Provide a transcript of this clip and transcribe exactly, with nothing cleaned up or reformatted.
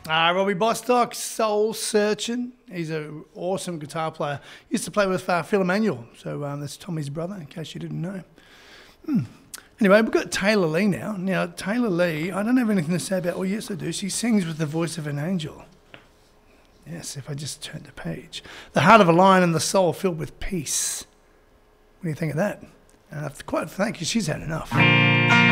Ah, Robbie Bostock, Soul Searching. He's an awesome guitar player. Used to play with uh, Phil Emanuel, so um, that's Tommy's brother, in case you didn't know. Hmm. Anyway, we've got Taylor Lee now. Now, Taylor Lee, I don't have anything to say about, oh yes I do, she sings with the voice of an angel. Yes, if I just turn the page. The heart of a lion and the soul filled with peace. What do you think of that? And I have to quite thank you, she's had enough.